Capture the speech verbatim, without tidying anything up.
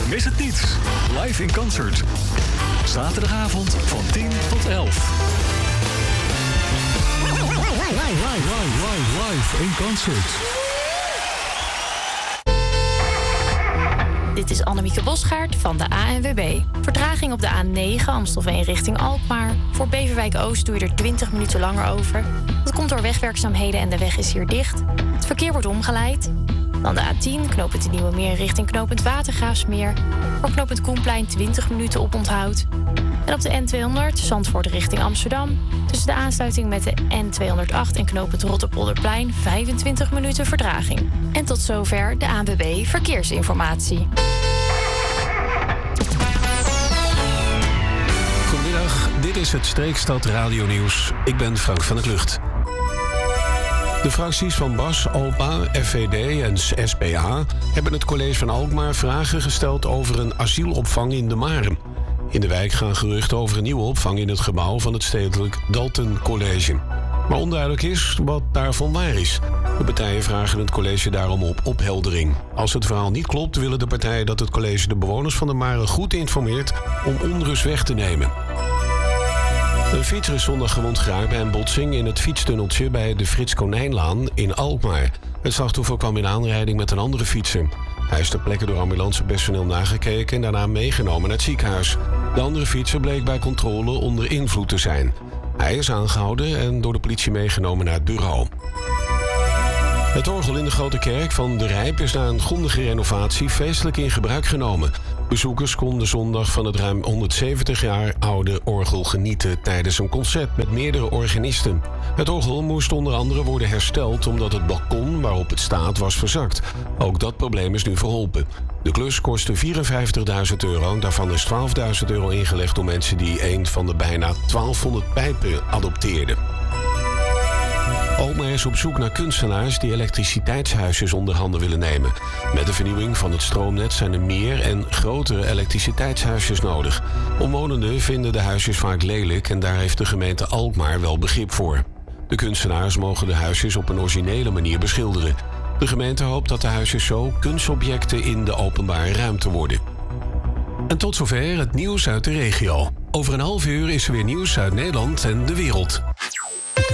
Mis het niet. Live in concert. Zaterdagavond van tien tot elf. Live, live, live, live, live in concert. Dit is Annemieke Bosgaard van de A N W B. Vertraging op de A negen Amstelveen richting Alkmaar. Voor Beverwijk Oost doe je er twintig minuten langer over. Dat komt door wegwerkzaamheden en de weg is hier dicht. Het verkeer wordt omgeleid. Dan de A tien, knooppunt de Nieuwe Meer richting knooppunt Watergraafsmeer. Voor knooppunt Koenplein twintig minuten oponthoud. En op de N tweehonderd, Zandvoort richting Amsterdam. Tussen de aansluiting met de N tweehonderdacht en knooppunt Rotterpolderplein vijfentwintig minuten vertraging. En tot zover de A N W B Verkeersinformatie. Goedemiddag, dit is het Streekstad Radio Nieuws. Ik ben Frank van der Klucht. De fracties van B A S, O P A, F V D en S P A hebben het college van Alkmaar vragen gesteld over een asielopvang in de Maren. In de wijk gaan geruchten over een nieuwe opvang in het gebouw van het stedelijk Dalton College. Maar onduidelijk is wat daarvan waar is. De partijen vragen het college daarom op opheldering. Als het verhaal niet klopt, willen de partijen dat het college de bewoners van de Maren goed informeert om onrust weg te nemen. Een fietser is zondag gewond geraakt bij een botsing in het fietstunneltje bij de Frits Konijnlaan in Alkmaar. Het slachtoffer kwam in aanrijding met een andere fietser. Hij is ter plekke door ambulancepersoneel nagekeken en daarna meegenomen naar het ziekenhuis. De andere fietser bleek bij controle onder invloed te zijn. Hij is aangehouden en door de politie meegenomen naar het bureau. Het orgel in de Grote Kerk van De Rijp is na een grondige renovatie feestelijk in gebruik genomen. Bezoekers konden zondag van het ruim honderdzeventig jaar oude orgel genieten tijdens een concert met meerdere organisten. Het orgel moest onder andere worden hersteld omdat het balkon waarop het staat was verzakt. Ook dat probleem is nu verholpen. De klus kostte vierenvijftigduizend euro, daarvan is twaalfduizend euro ingelegd door mensen die een van de bijna twaalfhonderd pijpen adopteerden. Alkmaar is op zoek naar kunstenaars die elektriciteitshuisjes onder handen willen nemen. Met de vernieuwing van het stroomnet zijn er meer en grotere elektriciteitshuisjes nodig. Omwonenden vinden de huisjes vaak lelijk en daar heeft de gemeente Alkmaar wel begrip voor. De kunstenaars mogen de huisjes op een originele manier beschilderen. De gemeente hoopt dat de huisjes zo kunstobjecten in de openbare ruimte worden. En tot zover het nieuws uit de regio. Over een half uur is er weer nieuws uit Nederland en de wereld.